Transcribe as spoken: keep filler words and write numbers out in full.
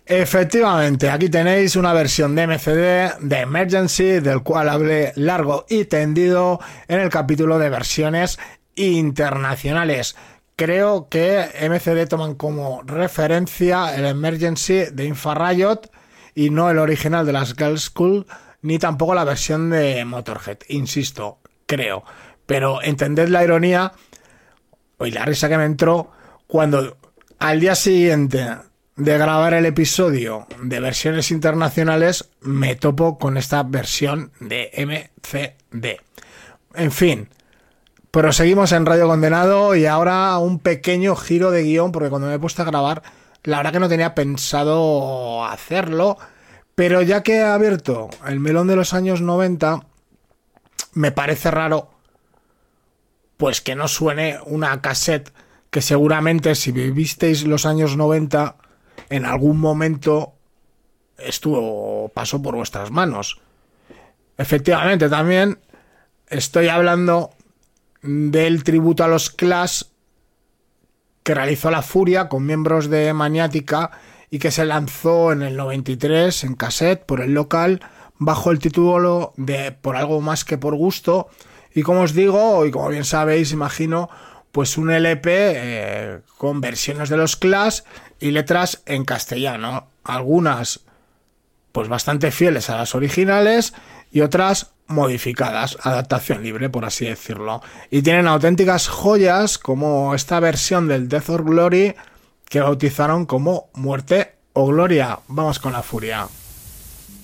Efectivamente, aquí tenéis una versión de M C D de Emergency, del cual hablé largo y tendido en el capítulo de versiones internacionales. Creo que M C D toman como referencia el Emergency de Infrared y no el original de las Girls School, ni tampoco la versión de Motorhead, insisto, creo. Pero entended la ironía y la risa que me entró cuando al día siguiente de grabar el episodio de versiones internacionales me topo con esta versión de M C D. En fin, proseguimos en Radio Condenado y ahora un pequeño giro de guión, porque cuando me he puesto a grabar, la verdad que no tenía pensado hacerlo, pero ya que he abierto el melón de los años noventa, me parece raro pues que no suene una cassette que seguramente si vivisteis los años noventa en algún momento estuvo, pasó por vuestras manos. Efectivamente, también estoy hablando del tributo a los Clash que realizó La Furia con miembros de Maniática y que se lanzó en el noventa y tres en cassette por el local bajo el título de Por algo más que por gusto. Y como os digo, y como bien sabéis, imagino, pues un L P eh, con versiones de los Clash y letras en castellano. Algunas pues bastante fieles a las originales y otras modificadas, adaptación libre, por así decirlo. Y tienen auténticas joyas como esta versión del Death or Glory que bautizaron como Muerte o Gloria. Vamos con La Furia.